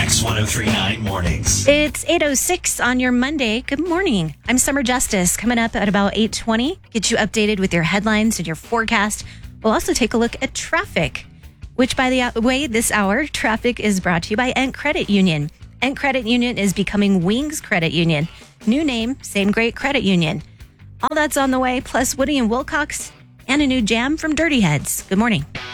X1039 Mornings. It's 8:06 on your Monday. Good morning. I'm Summer Justice. Coming up at about 8:20, get you updated with your headlines and your forecast. We'll also take a look at traffic, which, by the way, this hour, traffic is brought to you by Ent Credit Union. Ent Credit Union is becoming Wings Credit Union. New name, same great credit union. All that's on the way, plus Woody and Wilcox and a new jam from Dirty Heads. Good morning.